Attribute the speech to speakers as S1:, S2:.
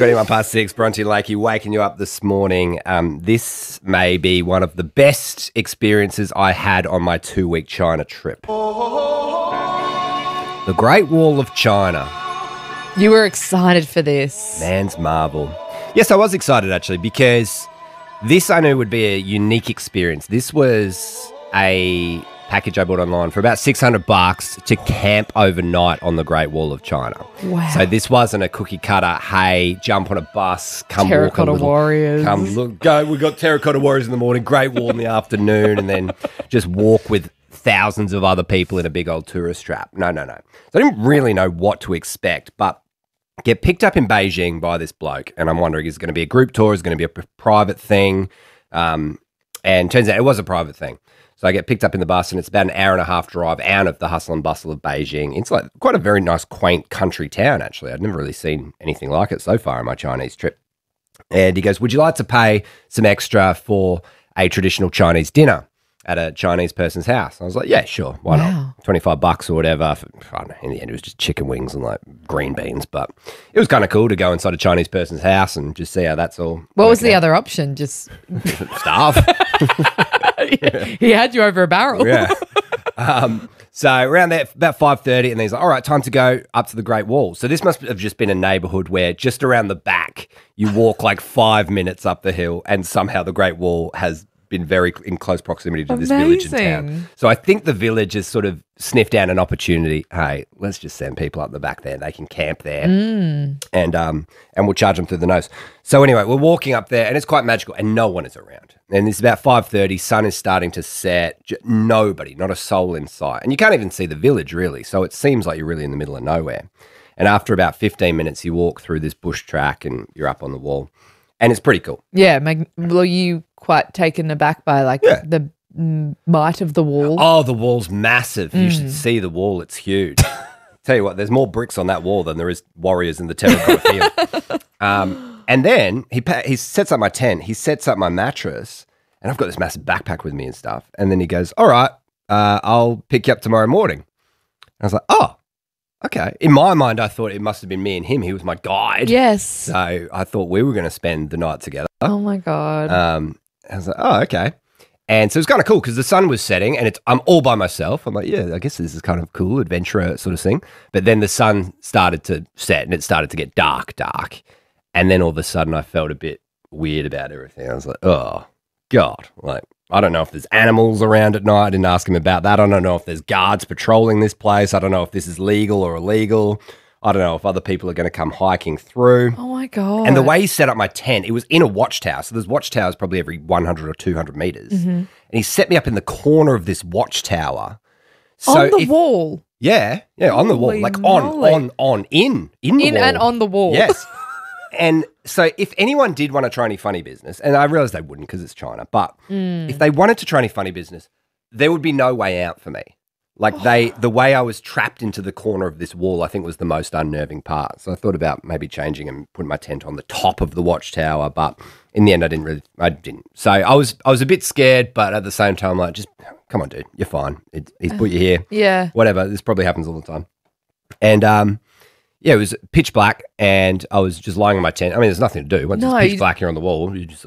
S1: 21 past 6, Bronte Lakey waking you up this morning. This may be one of the best experiences I had on my 2-week China trip. The Great Wall of China.
S2: You were excited for this.
S1: Man's marvel. Yes, I was excited actually because this I knew would be a unique experience. This was a package I bought online for about $600 to camp overnight on the Great Wall of China.
S2: Wow.
S1: So this wasn't a cookie cutter, hey, jump on a bus, come
S2: Terracotta
S1: walk a little.
S2: Warriors.
S1: Come look, go. We've got Terracotta Warriors in the morning, Great Wall in the afternoon, and then just walk with thousands of other people in a big old tourist trap. No. So I didn't really know what to expect, but get picked up in Beijing by this bloke, and I'm wondering, is it going to be a group tour? Is it going to be a private thing? And turns out it was a private thing. So I get picked up in the bus, and it's about an hour and a half drive out of the hustle and bustle of Beijing. It's like quite a very nice, quaint country town, actually. I'd never really seen anything like it so far on my Chinese trip. And he goes, would you like to pay some extra for a traditional Chinese dinner at a Chinese person's house? I was like, yeah, sure. Why not? $25 or whatever. I don't know. In the end, it was just chicken wings and like green beans. But it was kind of cool to go inside a Chinese person's house and just see how that's all.
S2: What was the other option? Just
S1: starve.
S2: He had you over a barrel.
S1: Yeah. So around there, about 5:30, and he's like, all right, time to go up to the Great Wall. So this must have just been a neighborhood where just around the back, you walk like 5 minutes up the hill, and somehow the Great Wall has been very in close proximity to this village and town. So I think the village has sort of sniffed out an opportunity. Hey, let's just send people up the back there. They can camp there, and we'll charge them through the nose. So anyway, we're walking up there, and it's quite magical, and no one is around. And it's about 5:30. Sun is starting to set. Nobody, not a soul in sight, and you can't even see the village really. So it seems like you're really in the middle of nowhere. And after about 15 minutes, you walk through this bush track, and you're up on the wall, and it's pretty cool.
S2: Yeah. Were you quite taken aback by the might of the wall?
S1: Oh, the wall's massive. You should see the wall. It's huge. Tell you what, there's more bricks on that wall than there is warriors in the terracotta field. And then he sets up my tent. He sets up my mattress, and I've got this massive backpack with me and stuff. And then he goes, all right, I'll pick you up tomorrow morning. And I was like, oh, okay. In my mind, I thought it must have been me and him. He was my guide.
S2: Yes.
S1: So I thought we were going to spend the night together.
S2: Oh, my God.
S1: I was like, oh, okay. And so it was kind of cool because the sun was setting and I'm all by myself. I'm like, yeah, I guess this is kind of cool, adventurer sort of thing. But then the sun started to set and it started to get dark. And then all of a sudden I felt a bit weird about everything. I was like, oh, God. Like, I don't know if there's animals around at night. I didn't ask him about that. I don't know if there's guards patrolling this place. I don't know if this is legal or illegal. I don't know if other people are going to come hiking through.
S2: Oh, my God.
S1: And the way he set up my tent, it was in a watchtower. So there's watchtowers probably every 100 or 200 meters. Mm-hmm. And he set me up in the corner of this watchtower. So
S2: on the wall?
S1: Yeah, on the wall. Like in the wall.
S2: In and on the wall.
S1: Yes. And so if anyone did want to try any funny business, and I realize they wouldn't because it's China, but if they wanted to try any funny business, there would be no way out for me. Like the way I was trapped into the corner of this wall, I think was the most unnerving part. So I thought about maybe changing and putting my tent on the top of the watchtower, but in the end, I didn't. So I was a bit scared, but at the same time, like, just come on, dude, you're fine. He's put you here.
S2: Yeah.
S1: Whatever. This probably happens all the time. And it was pitch black, and I was just lying in my tent. I mean, there's nothing to do. Once it's pitch black, you're on the wall. You just